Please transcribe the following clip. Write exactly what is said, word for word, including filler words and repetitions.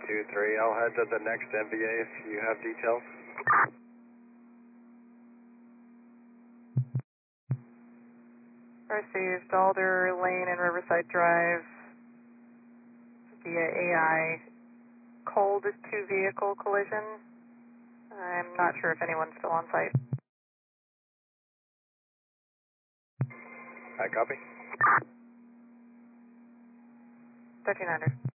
two three, I'll head to the next M V A if you have details. Received Alder Lane and Riverside Drive via A I. Cold two vehicle collision. I'm not sure if anyone's still on site. I copy. thirteen hundred.